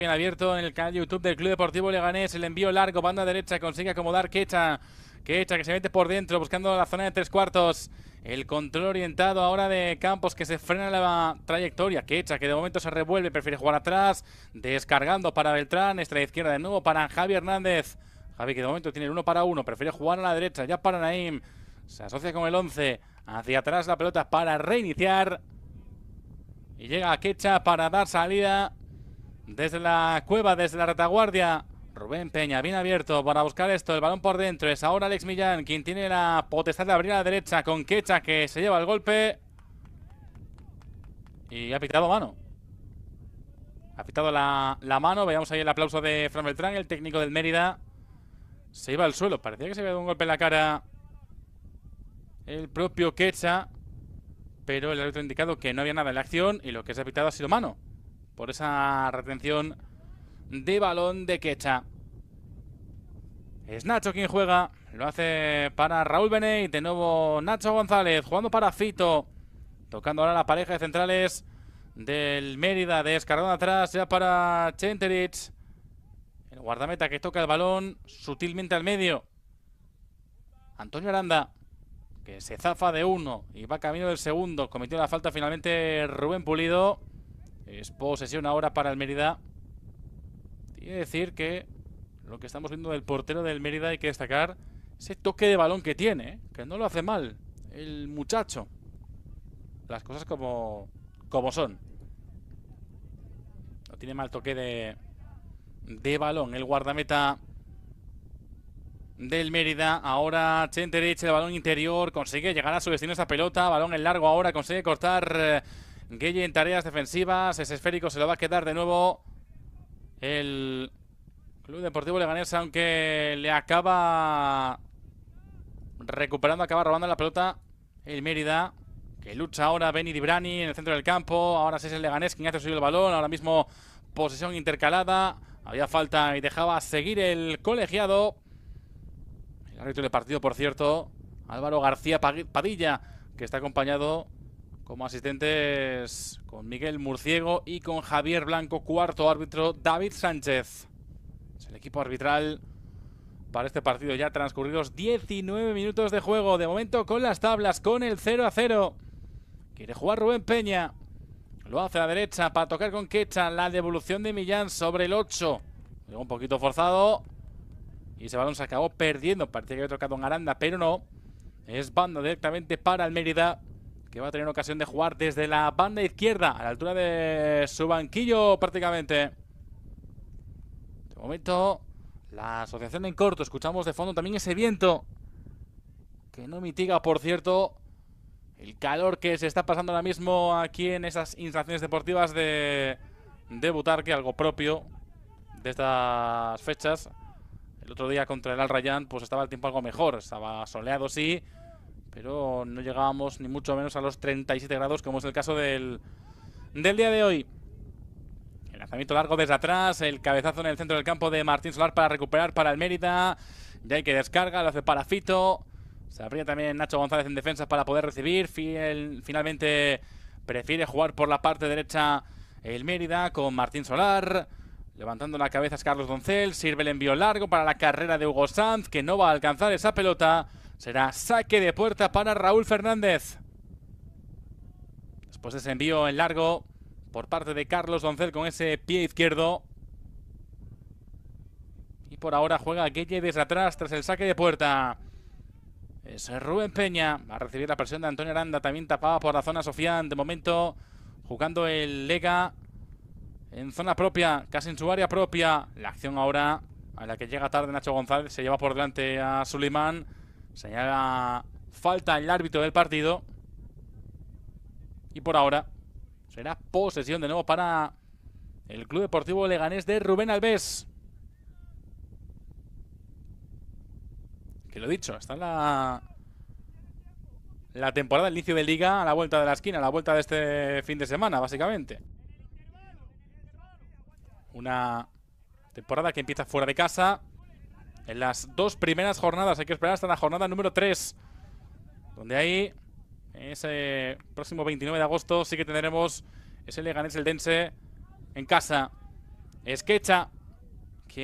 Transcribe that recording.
Bien abierto en el canal de YouTube del Club Deportivo Leganés. El envío largo, banda derecha, consigue acomodar Quecha. Quecha que se mete por dentro buscando la zona de tres cuartos. El control orientado ahora de Campos, que se frena la trayectoria. Quecha que de momento se revuelve, prefiere jugar atrás. Descargando para Beltrán, extra izquierda de nuevo para Javi Hernández. Javi que de momento tiene el 1 para 1, prefiere jugar a la derecha, ya para Naim. Se asocia con el 11, hacia atrás la pelota para reiniciar. Y llega Quecha para dar salida desde la cueva, desde la retaguardia. Rubén Peña, bien abierto para buscar esto. El balón por dentro. Es ahora Alex Millán quien tiene la potestad de abrir a la derecha con Quecha, que se lleva el golpe. Y ha pitado mano. Ha pitado la mano. Veamos ahí el aplauso de Fran Beltrán, el técnico del Mérida. Se iba al suelo. Parecía que se había dado un golpe en la cara el propio Quecha, pero el árbitro ha indicado que no había nada en la acción y lo que se ha pitado ha sido mano por esa retención de balón de Quecha. Es Nacho quien juega. Lo hace para Raúl Benet. De nuevo Nacho González jugando para Fito. Tocando ahora la pareja de centrales del Mérida. Descargando atrás ya para Chenterich. El guardameta que toca el balón sutilmente al medio. Antonio Aranda, que se zafa de uno y va camino del segundo. Cometió la falta finalmente Rubén Pulido. Es posesión ahora para el Mérida. Tiene que decir que lo que estamos viendo del portero del Mérida, hay que destacar ese toque de balón que tiene, que no lo hace mal el muchacho. Las cosas como son. No tiene mal toque de balón el guardameta del Mérida. Ahora Chenterich, el balón interior, consigue llegar a su destino esa pelota. Balón en largo ahora, consigue cortar Gueye en tareas defensivas. Ese esférico se lo va a quedar de nuevo el Club Deportivo Leganés, aunque le acaba recuperando, acaba robando la pelota el Mérida, que lucha ahora Beni Dibrani en el centro del campo. Ahora sí es el Leganés quien hace suyo el balón. Ahora mismo posesión intercalada. Había falta y dejaba seguir el colegiado. El árbitro del partido, por cierto, Álvaro García Padilla, que está acompañado como asistentes con Miguel Murciego y con Javier Blanco. Cuarto árbitro, David Sánchez. Es el equipo arbitral para este partido. Ya transcurridos 19 minutos de juego. De momento con las tablas, con el 0-0. Quiere jugar Rubén Peña. Lo hace a la derecha para tocar con Quecha. La devolución de Millán sobre el 8. Llegó un poquito forzado. Y ese balón se acabó perdiendo. Parecía que había tocado en Aranda, pero no. Es banda directamente para el Mérida, que va a tener ocasión de jugar desde la banda izquierda, a la altura de su banquillo prácticamente. De momento, la asociación en corto. Escuchamos de fondo también ese viento, que no mitiga, por cierto, el calor que se está pasando ahora mismo aquí en esas instalaciones deportivas de Butarque, algo propio de estas fechas. El otro día contra el Al Rayyan pues estaba el tiempo algo mejor, estaba soleado sí, pero no llegábamos ni mucho menos a los 37 grados, como es el caso del día de hoy. El lanzamiento largo desde atrás, el cabezazo en el centro del campo de Martín Solar para recuperar para el Mérida. Ya hay que descarga, lo hace para Fito. Se abría también Nacho González en defensa para poder recibir. Finalmente prefiere jugar por la parte derecha el Mérida con Martín Solar. Levantando la cabeza es Carlos Doncel. Sirve el envío largo para la carrera de Hugo Sanz, que no va a alcanzar esa pelota. Será saque de puerta para Raúl Fernández. Después de ese envío en largo por parte de Carlos Doncel con ese pie izquierdo. Y por ahora juega Gueye desde atrás tras el saque de puerta. Es Rubén Peña. Va a recibir la presión de Antonio Aranda, también tapada por la zona Sofián. De momento jugando el Lega en zona propia, casi en su área propia. La acción ahora a la que llega tarde Nacho González. Se lleva por delante a Sulimán. Señala falta el árbitro del partido. Y por ahora será posesión de nuevo para el Club Deportivo Leganés de Rubén Albés. Que lo dicho, está en la temporada, el inicio de liga, a la vuelta de la esquina, a la vuelta de este fin de semana, básicamente. Una temporada que empieza fuera de casa. En las dos primeras jornadas, hay que esperar hasta la jornada número 3, donde ahí, ese próximo 29 de agosto, sí que tendremos ese Leganés Eldense en casa. Esquecha.